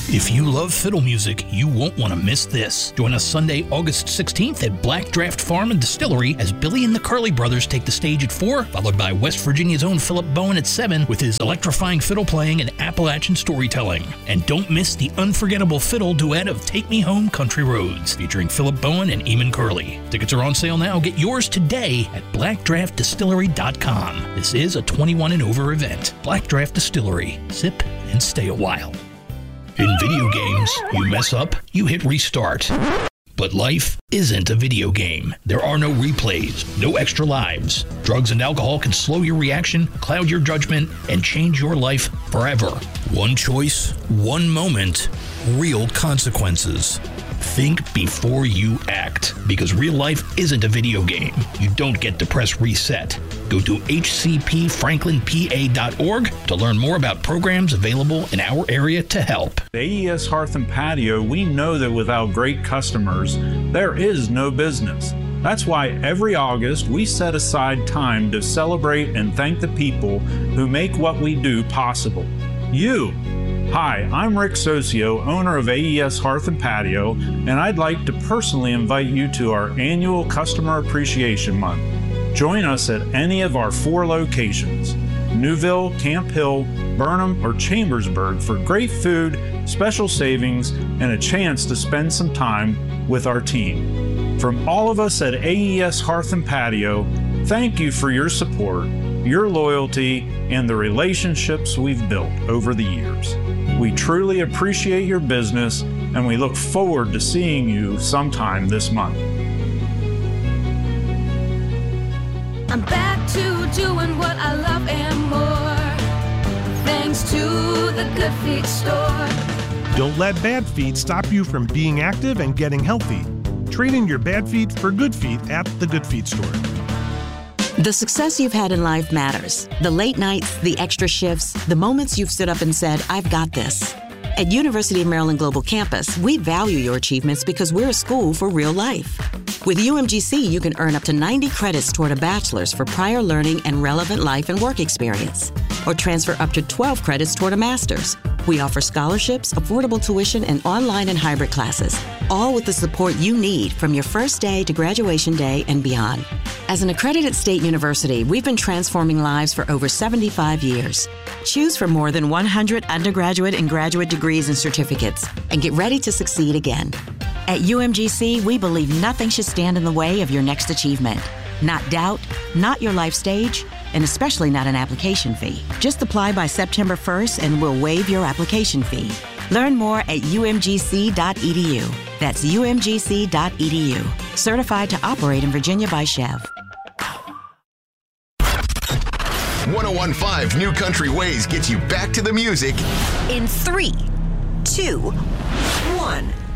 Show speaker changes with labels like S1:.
S1: If you love fiddle music, you won't want to miss this. Join us Sunday, August 16th at Black Draft Farm and Distillery as Billy and the Curly Brothers take the stage at 4, followed by West Virginia's own Philip Bowen at 7 with his electrifying fiddle playing and Appalachian storytelling. And don't miss the unforgettable fiddle duet of Take Me Home Country Roads, featuring Philip Bowen and Eamon Curley. Tickets are on sale now. Get yours today at blackdraftdistillery.com. This is a 21 and over event. Black Draft Distillery. Sip and stay a while. In video games, you mess up, you hit restart. But life isn't a video game. There are no replays, no extra lives. Drugs and alcohol can slow your reaction, cloud your judgment, and change your life forever. One choice, one moment, real consequences. Think before you act, because real life isn't a video game. You don't get to press reset. Go to hcpfranklinpa.org to learn more about programs available in our area to help.
S2: At AES Hearth and Patio, we know that without great customers, there is no business. That's why every August we set aside time to celebrate and thank the people who make what we do possible. You! Hi, I'm Rick Socio, owner of AES Hearth and Patio, and I'd like to personally invite you to our annual Customer Appreciation Month. Join us at any of our 4 locations, Newville, Camp Hill, Burnham, or Chambersburg, for great food, special savings, and a chance to spend some time with our team. From all of us at AES Hearth and Patio, thank you for your support, your loyalty, and the relationships we've built over the years. We truly appreciate your business, and we look forward to seeing you sometime this month.
S3: I'm back to doing what I love and more, thanks to the Good Feet store.
S4: Don't let bad feet stop you from being active and getting healthy. Trade in your bad feet for good feet at the Good Feet store.
S5: The success you've had in life matters. The late nights, the extra shifts, the moments you've stood up and said, I've got this. At University of Maryland Global Campus, we value your achievements because we're a school for real life. With UMGC, you can earn up to 90 credits toward a bachelor's for prior learning and relevant life and work experience, or transfer up to 12 credits toward a master's. We offer scholarships, affordable tuition, and online and hybrid classes, all with the support you need from your first day to graduation day and beyond. As an accredited state university, we've been transforming lives for over 75 years. Choose from more than 100 undergraduate and graduate degrees and certificates, and get ready to succeed again. At UMGC, we believe nothing should stand in the way of your next achievement. Not doubt, not your life stage, and especially not an application fee. Just apply by September 1st and we'll waive your application fee. Learn more at umgc.edu. That's umgc.edu. Certified to operate in Virginia by Chev.
S6: 101.5 New Country Ways gets you back to the music
S7: in 3, 2, 1.